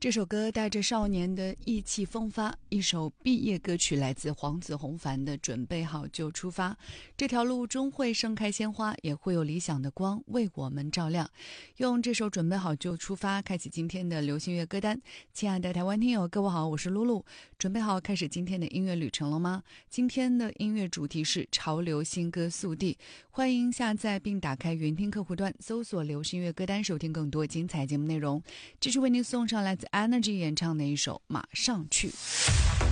这首歌带着少年的意气风发，一首毕业歌曲，来自黄子弘凡的《准备好就出发》。这条路终会盛开鲜花，也会有理想的光为我们照亮。用这首《准备好就出发》开启今天的流行乐歌单。亲爱的台湾听友，各位好，我是露露，准备好开始今天的音乐旅程了吗？今天的音乐主题是潮流新歌速递，欢迎下载并打开云听客户端，搜索流行乐歌单，收听更多精彩节目内容。这是为您送上来自 Energy 演唱的一首《马上去》。